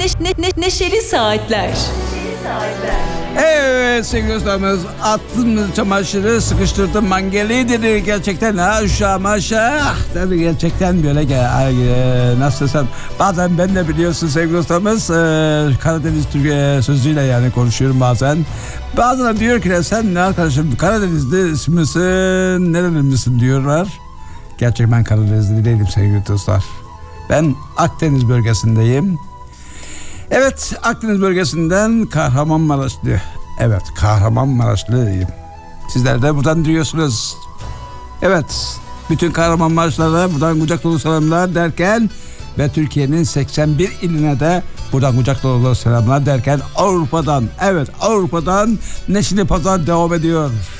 Neşeli Saatler. Evet sevgili dostlarımız, attım çamaşırı, sıkıştırdım mangeli dedi gerçekten aşağı maşa tabii gerçekten böyle nasıl desem, bazen ben de biliyorsun sevgili dostlarımız Karadeniz Türkiye sözüyle yani konuşuyorum bazen. Bazen diyor ki sen ne arkadaşım Karadenizli misin, nereli misin diyorlar. Gerçek ben Karadenizli değilim sevgili dostlar, ben Akdeniz bölgesindeyim. Evet, Akdeniz bölgesinden Kahramanmaraşlı. Evet, Kahramanmaraşlıyım. Sizler de buradan duyuyorsunuz. Evet, bütün Kahramanmaraşlara buradan kucak dolu selamlar derken ve Türkiye'nin 81 iline de buradan kucak dolu selamlar derken Avrupa'dan, evet Avrupa'dan Neşeli Pazar devam ediyor.